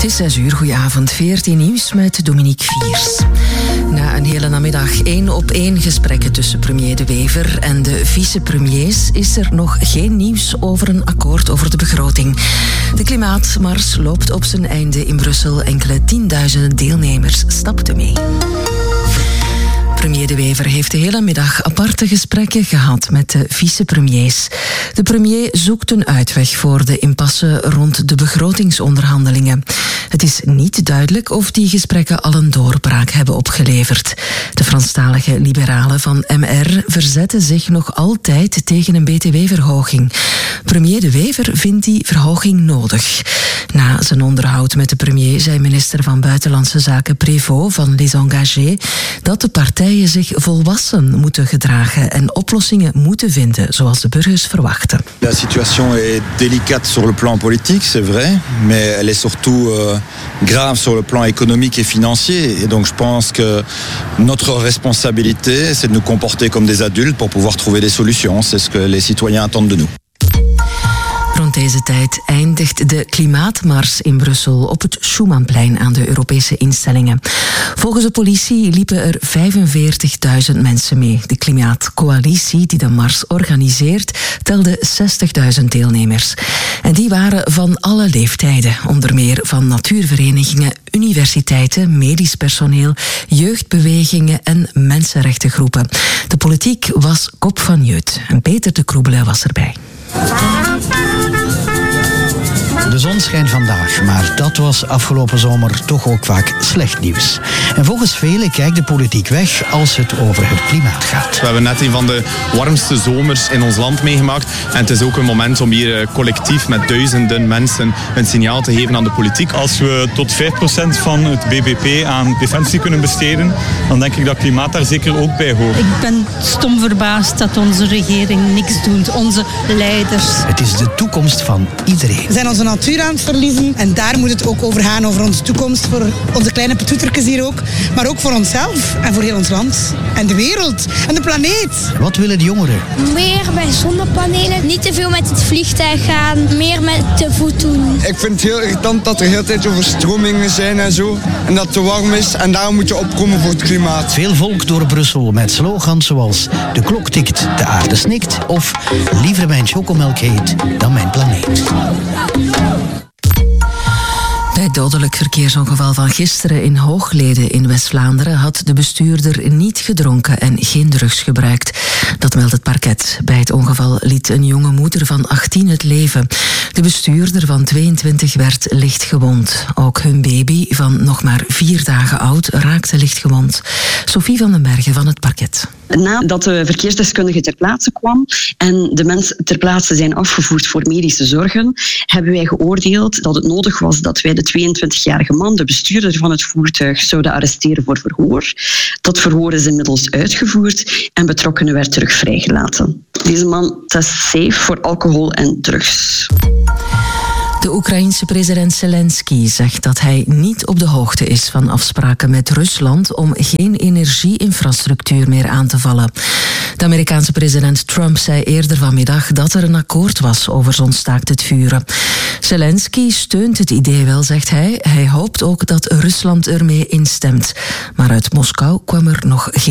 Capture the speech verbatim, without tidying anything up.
Het is zes uur, goedenavond. V R T Nieuws met Dominique Viers. Na een hele namiddag één op één gesprekken tussen premier De Wever en de vicepremiers is er nog geen nieuws over een akkoord over de begroting. De klimaatmars loopt op zijn einde in Brussel. Enkele tienduizenden deelnemers stapten mee. Premier De Wever heeft de hele middag aparte gesprekken gehad met de vicepremiers. De premier zoekt een uitweg voor de impasse rond de begrotingsonderhandelingen. Het is niet duidelijk of die gesprekken al een doorbraak hebben opgeleverd. De Franstalige liberalen van M R verzetten zich nog altijd tegen een B T W-verhoging. Premier De Wever vindt die verhoging nodig. Na zijn onderhoud met de premier zei minister van Buitenlandse Zaken Prévost van Les Engagés dat de partijen zich volwassen moeten gedragen en oplossingen moeten vinden zoals de burgers verwachten. La situation est délicate sur le plan politique, c'est vrai, mais elle est surtout euh, grave sur le plan économique et financier. Et donc je pense que notre responsabilité, c'est de nous comporter comme des adultes pour pouvoir trouver des solutions. C'est ce que les citoyens attendent de nous. Rond deze tijd eindigt de klimaatmars in Brussel op het Schumannplein aan de Europese instellingen. Volgens de politie liepen er vijfenveertigduizend mensen mee. De klimaatcoalitie die de mars organiseert telde zestigduizend deelnemers. En die waren van alle leeftijden, onder meer van natuurverenigingen, universiteiten, medisch personeel, jeugdbewegingen en mensenrechtengroepen. De politiek was kop van jeut en Peter de Kroebele was erbij. De zon schijnt vandaag, maar dat was afgelopen zomer toch ook vaak slecht nieuws. En volgens velen kijkt de politiek weg als het over het klimaat gaat. We hebben net een van de warmste zomers in ons land meegemaakt. En het is ook een moment om hier collectief met duizenden mensen een signaal te geven aan de politiek. Als we tot vijf procent van het B B P aan defensie kunnen besteden, dan denk ik dat klimaat daar zeker ook bij hoort. Ik ben stom verbaasd dat onze regering niks doet, onze leiders. Het is de toekomst van iedereen. We zijn onze natuur aan het verliezen en daar moet het ook over gaan, over onze toekomst, voor onze kleine petoetertjes hier ook, maar ook voor onszelf en voor heel ons land en de wereld en de planeet. Wat willen de jongeren? Meer bij zonnepanelen, niet te veel met het vliegtuig gaan, meer met de voet doen. Ik vind het heel irritant dat er heel tijd overstromingen zijn en zo en dat het te warm is en daarom moet je opkomen voor het klimaat. Veel volk door Brussel met slogans zoals de klok tikt, de aarde snikt of liever mijn chocomelk heet dan mijn planeet. Bij het dodelijk verkeersongeval van gisteren in Hoogleden in West-Vlaanderen had de bestuurder niet gedronken en geen drugs gebruikt. Dat meldt het parket. Bij het ongeval liet een jonge moeder van achttien het leven. De bestuurder van tweeëntwintig werd licht gewond. Ook hun baby van nog maar vier dagen oud raakte licht gewond. Sophie van den Bergen van het parket. Nadat de verkeersdeskundige ter plaatse kwam en de mensen ter plaatse zijn afgevoerd voor medische zorgen, hebben wij geoordeeld dat het nodig was dat wij de tweeëntwintigjarige man, de bestuurder van het voertuig, zouden arresteren voor verhoor. Dat verhoor is inmiddels uitgevoerd en betrokkenen werd terug vrijgelaten. Deze man test safe voor alcohol en drugs. De Oekraïense president Zelensky zegt dat hij niet op de hoogte is van afspraken met Rusland om geen energieinfrastructuur meer aan te vallen. De Amerikaanse president Trump zei eerder vanmiddag dat er een akkoord was over zo'n staakt het vuren. Zelensky steunt het idee wel, zegt hij. Hij hoopt ook dat Rusland ermee instemt. Maar uit Moskou kwam er nog geen